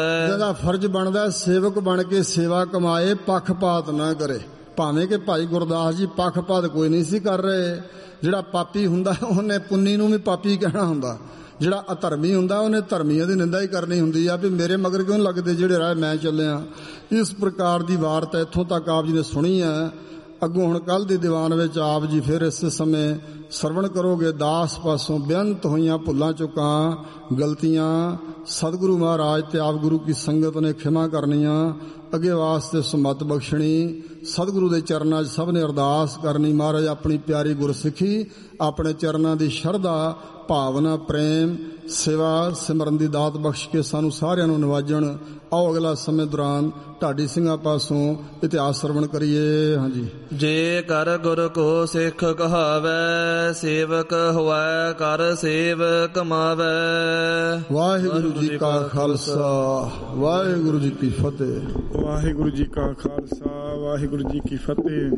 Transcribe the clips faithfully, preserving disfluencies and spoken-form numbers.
ਜਿਹਦਾ ਫਰਜ਼ ਬਣਦਾ ਸੇਵਕ ਬਣ ਕੇ ਸੇਵਾ ਕਮਾਏ, ਪੱਖਪਾਤ ਨਾ ਕਰੇ। ਭਾਵੇਂ ਕਿ ਭਾਈ ਗੁਰਦਾਸ ਜੀ ਪੱਖਪਾਤ ਕੋਈ ਨਹੀਂ ਸੀ ਕਰ ਰਹੇ। ਜਿਹੜਾ ਪਾਪੀ ਹੁੰਦਾ ਉਹਨੇ ਪੁੰਨੀ ਨੂੰ ਵੀ ਪਾਪੀ ਕਹਿਣਾ ਹੁੰਦਾ, ਜਿਹੜਾ ਅਧਰਮੀ ਹੁੰਦਾ ਉਹਨੇ ਧਰਮੀਆਂ ਦੀ ਨਿੰਦਾ ਹੀ ਕਰਨੀ ਹੁੰਦੀ ਆ ਵੀ ਮੇਰੇ ਮਗਰ ਕਿਉਂ ਲੱਗਦੇ ਜਿਹੜੇ ਰਾਹ ਮੈਂ ਚੱਲਿਆ। ਇਸ ਪ੍ਰਕਾਰ ਦੀ ਵਾਰਤਾ ਇੱਥੋਂ ਤੱਕ ਆਪ ਜੀ ਨੇ ਸੁਣੀ ਹੈ। ਅੱਗੋਂ ਹੁਣ ਕੱਲ੍ਹ ਦੀ ਦੀਵਾਨ ਵਿੱਚ ਆਪ ਜੀ ਫਿਰ ਇਸ ਸਮੇਂ ਸਰਵਣ ਕਰੋਗੇ ਦਾਸ ਪਾਸੋਂ ਬੇਅੰਤ ਹੋਈਆਂ ਭੁੱਲਾਂ ਚੁੱਕਾਂ ਗਲਤੀਆਂ ਸਤਿਗੁਰੂ ਮਹਾਰਾਜ ਤੇ ਆਪ ਗੁਰੂ ਕੀ ਸੰਗਤ ਨੇ ਖਿਮਾ ਕਰਨੀਆਂ, ਅੱਗੇ ਵਾਸਤੇ ਸੁਮਤ ਬਖਸ਼ਣੀ। ਸਤਿਗੁਰੂ ਦੇ ਚਰਨਾਂ 'ਚ ਸਭ ਨੇ ਅਰਦਾਸ ਕਰਨੀ, ਮਹਾਰਾਜ ਆਪਣੀ ਪਿਆਰੀ ਗੁਰਸਿੱਖੀ ਆਪਣੇ ਚਰਨਾਂ ਦੀ ਸ਼ਰਧਾ ਭਾਵਨਾ ਪ੍ਰੇਮ ਸੇਵਾ ਸਿਮਰਨ ਦੀ ਦਾਤ ਬਖਸ਼ ਕੇ ਸਾਨੂੰ ਸਾਰਿਆਂ ਨੂੰ ਨਿਵਾਜਣ। ਆਓ ਅਗਲਾ ਸਮੇਂ ਦੌਰਾਨ ਢਾਡੀ ਸਿੰਘਾਂ ਪਾਸੋਂ ਇਤਿਹਾਸ ਸਰਵਣ ਕਰੀਏ। ਹਾਂਜੀ। ਜੇ ਕਰ ਗੁਰ ਕੋ ਸਿੱਖ ਕਹਾਵੈ, ਸੇਵਕ ਹੋਵੈ ਕਰ ਸੇਵ ਕਮਾਵੈ। ਵਾਹਿਗੁਰੂ ਜੀ ਕਾ ਖਾਲਸਾ ਵਾਹਿਗੁਰੂ ਜੀ ਕੀ ਫਤਿਹ। ਵਾਹਿਗੁਰੂ ਜੀ ਕਾ ਖਾਲਸਾ ਵਾਹਿਗੁਰੂ ਜੀ ਕੀ ਫਤਿਹ।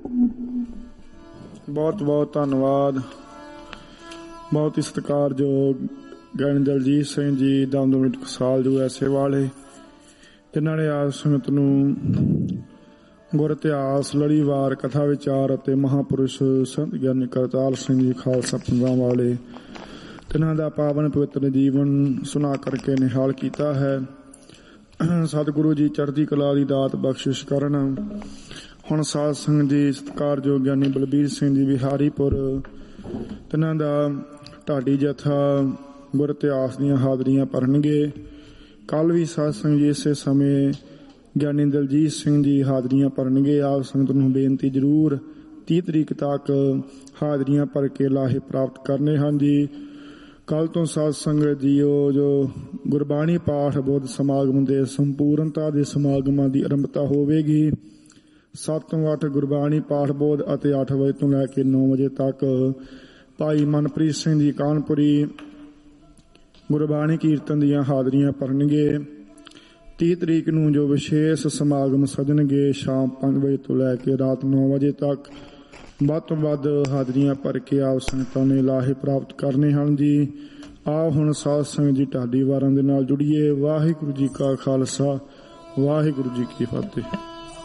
ਬਹੁਤ ਬਹੁਤ ਧੰਨਵਾਦ। ਬਹੁਤ ਹੀ ਸਤਿਕਾਰਯੋਗ ਗਿਆਨੀ ਦਲਜੀਤ ਸਿੰਘ ਜੀ ਦਮਦਮੀ ਟਕਸਾਲ ਜੋ ਐਸੇ ਵਾਲੇ, ਜਿਨ੍ਹਾਂ ਨੇ ਆਪ ਸੰਗਤ ਨੂੰ ਗੁਰ ਇਤਿਹਾਸ ਲੜੀਵਾਰ ਕਥਾ ਵਿਚਾਰ ਅਤੇ ਮਹਾਂਪੁਰਸ਼ ਸੰਤ ਗਿਆਨੀ ਕਰਤਾਰ ਸਿੰਘ ਜੀ ਖਾਲਸਾ ਪੰਥਾਂ ਵਾਲੇ ਤਿੰਨਾਂ ਦਾ ਪਾਵਨ ਪਵਿੱਤਰ ਜੀਵਨ ਸੁਣਾ ਕਰਕੇ ਨਿਹਾਲ ਕੀਤਾ ਹੈ। ਸਤਿਗੁਰੂ ਜੀ ਚੜ੍ਹਦੀ ਕਲਾ ਦੀ ਦਾਤ ਬਖਸ਼ਿਸ਼ ਕਰਨ। ਹੁਣ ਸਾਧ ਸੰਗਤ ਜੀ ਸਤਿਕਾਰਯੋਗ ਗਿਆਨੀ ਬਲਬੀਰ ਸਿੰਘ ਜੀ ਬਿਹਾਰੀਪੁਰ ਤਿੰਨਾਂ ਦਾ ਢਾਡੀ ਜਥਾ ਗੁਰ ਇਤਿਹਾਸ ਦੀਆਂ ਹਾਜ਼ਰੀਆਂ ਭਰਨਗੇ। ਕੱਲ੍ਹ ਵੀ ਸਾਧ ਸੰਗਤ ਜੀ ਇਸੇ ਸਮੇਂ ਗਿਆਨੀ ਦਲਜੀਤ ਸਿੰਘ ਜੀ ਹਾਜ਼ਰੀਆਂ ਭਰਨਗੇ। ਆਪ ਸੰਗਤ ਨੂੰ ਬੇਨਤੀ ਜ਼ਰੂਰ ਤੀਹ ਤਰੀਕ ਤੱਕ ਹਾਜ਼ਰੀਆਂ ਭਰ ਕੇ ਲਾਹੇ ਪ੍ਰਾਪਤ ਕਰਨੇ ਹਨ ਜੀ। ਕੱਲ੍ਹ ਤੋਂ ਸਾਧ ਸੰਗਤ ਜੀਓ ਜੋ ਗੁਰਬਾਣੀ ਪਾਠ ਬੁੱਧ ਸਮਾਗਮ ਦੇ ਸੰਪੂਰਨਤਾ ਦੇ ਸਮਾਗਮਾਂ ਦੀ ਆਰੰਭਤਾ ਹੋਵੇਗੀ। ਸੱਤ ਤੋਂ ਅੱਠ ਗੁਰਬਾਣੀ ਪਾਠ ਬੋਧ ਅਤੇ ਅੱਠ ਵਜੇ ਤੋਂ ਲੈ ਕੇ ਨੌ ਵਜੇ ਤੱਕ ਭਾਈ ਮਨਪ੍ਰੀਤ ਸਿੰਘ ਜੀ ਕਾਨਪੁਰੀ ਗੁਰਬਾਣੀ ਕੀਰਤਨ ਦੀਆਂ ਹਾਜ਼ਰੀਆਂ ਭਰਨਗੇ। ਤੀਹ ਤਰੀਕ ਨੂੰ ਜੋ ਵਿਸ਼ੇਸ਼ ਸਮਾਗਮ ਸਜਣਗੇ ਸ਼ਾਮ ਪੰਜ ਵਜੇ ਤੋਂ ਲੈ ਕੇ ਰਾਤ ਨੌ ਵਜੇ ਤੱਕ ਵੱਧ ਤੋਂ ਵੱਧ ਹਾਜ਼ਰੀਆਂ ਭਰ ਕੇ ਆਪ ਸੰਗਤਾਂ ਨੇ ਲਾਹੇ ਪ੍ਰਾਪਤ ਕਰਨੇ ਹਨ ਜੀ। ਆਓ ਹੁਣ ਸਾਧ ਸੰਗਤ ਜੀ ਢਾਡੀ ਵਾਰਾਂ ਦੇ ਨਾਲ ਜੁੜੀਏ। ਵਾਹਿਗੁਰੂ ਜੀ ਕਾ ਖਾਲਸਾ ਵਾਹਿਗੁਰੂ ਜੀ ਕੀ ਫਤਿਹ।